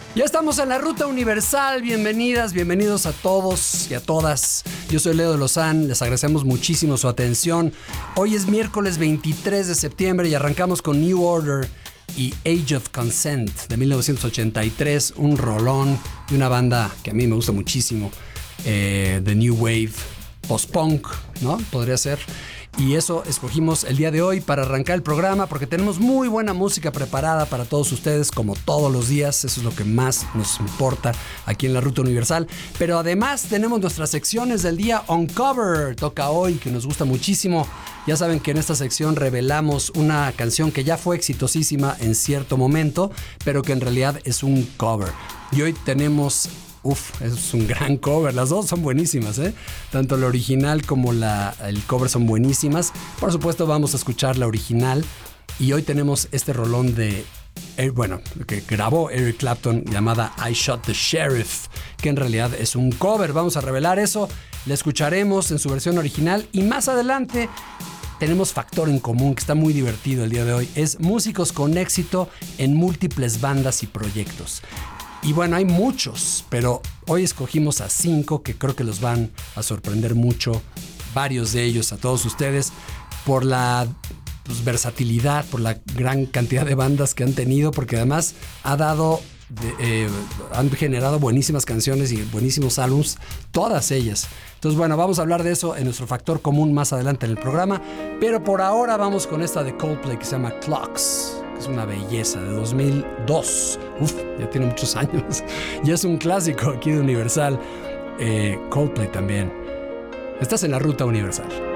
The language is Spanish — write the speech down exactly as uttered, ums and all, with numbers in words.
Ya estamos en la Ruta Universal, bienvenidas, bienvenidos a todos y a todas. Yo soy Leo de Lozán, les agradecemos muchísimo su atención. Hoy es miércoles veintitrés de septiembre y arrancamos con New Order y Age of Consent de mil novecientos ochenta y tres, un rolón de una banda que a mí me gusta muchísimo, eh, de New Wave, post-punk, ¿no? Podría ser. Y eso escogimos el día de hoy para arrancar el programa porque tenemos muy buena música preparada para todos ustedes como todos los días. Eso es lo que más nos importa aquí en la Ruta Universal. Pero además tenemos nuestras secciones del día. Uncover toca hoy, que nos gusta muchísimo. Ya saben que en esta sección revelamos una canción que ya fue exitosísima en cierto momento, pero que en realidad es un cover. Y hoy tenemos... Uf, es un gran cover. Las dos son buenísimas, ¿eh? Tanto la original como la, el cover son buenísimas. Por supuesto, vamos a escuchar la original. Y hoy tenemos este rolón de... Eh, bueno, que grabó Eric Clapton, llamada I Shot the Sheriff, que en realidad es un cover. Vamos a revelar eso. La escucharemos en su versión original. Y más adelante... tenemos factor en común que está muy divertido el día de hoy. Es músicos con éxito en múltiples bandas y proyectos. Y bueno, hay muchos, pero hoy escogimos a cinco que creo que los van a sorprender mucho, varios de ellos a todos ustedes, por la pues, versatilidad, por la gran cantidad de bandas que han tenido, porque además ha dado, de, eh, han generado buenísimas canciones y buenísimos álbumes, todas ellas. Entonces bueno, vamos a hablar de eso en nuestro factor común más adelante en el programa, pero por ahora vamos con esta de Coldplay que se llama Clocks. Es una belleza, de dos mil dos. Uf, ya tiene muchos años. Ya es un clásico aquí de Universal. Eh, Coldplay también. Estás en la Ruta Universal.